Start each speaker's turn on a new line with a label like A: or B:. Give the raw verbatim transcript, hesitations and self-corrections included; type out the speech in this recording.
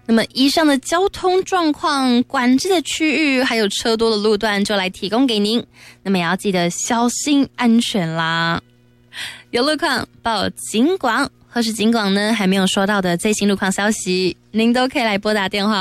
A: 那么以上的交通状况、管制的区域还有车多的路段就来提供给您，那么也要记得小心安全啦。有路况报警广，或是警广呢还没有收到的最新路况消息，您都可以来拨打电话